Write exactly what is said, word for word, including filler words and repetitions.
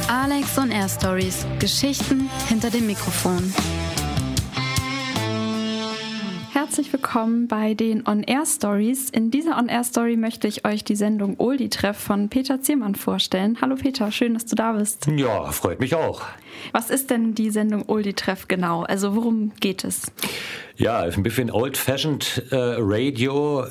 Alex on Air Stories. Geschichten hinter dem Mikrofon. Herzlich willkommen bei den On Air Stories. In dieser On Air Story möchte ich euch die Sendung Oldie Treff von Peter Ziermann vorstellen. Hallo Peter, schön, dass du da bist. Ja, freut mich auch. Was ist denn die Sendung Oldie Treff genau? Also worum geht es? Ja, ein bisschen old-fashioned äh, Radio